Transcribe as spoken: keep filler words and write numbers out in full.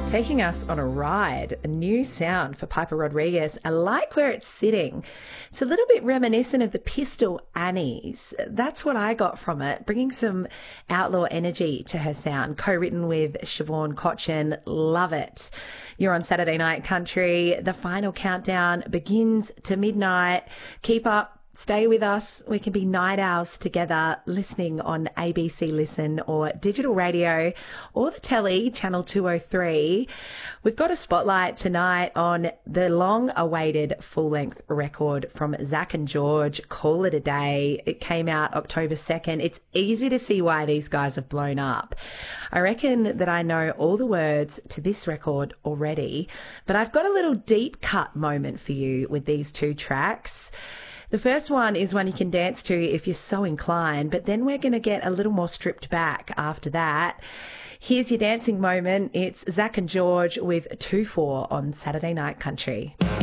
Taking us on a ride, a new sound for Piper Rodriguez. I like where it's sitting. It's a little bit reminiscent of the Pistol Annies. That's what I got from it, bringing some outlaw energy to her sound. Co-written with Siobhan Cochin. Love it. You're on Saturday Night Country. The final countdown begins to midnight. Keep up. Stay with us. We can be night owls together listening on A B C Listen or digital radio or the telly, channel two oh three. We've got a spotlight tonight on the long-awaited full-length record from Zach and George, Call It A Day. It came out October second. It's easy to see why these guys have blown up. I reckon that I know all the words to this record already, but I've got a little deep cut moment for you with these two tracks. The first one is one you can dance to if you're so inclined, but then we're going to get a little more stripped back after that. Here's your dancing moment. It's Zach and George with two four on Saturday Night Country.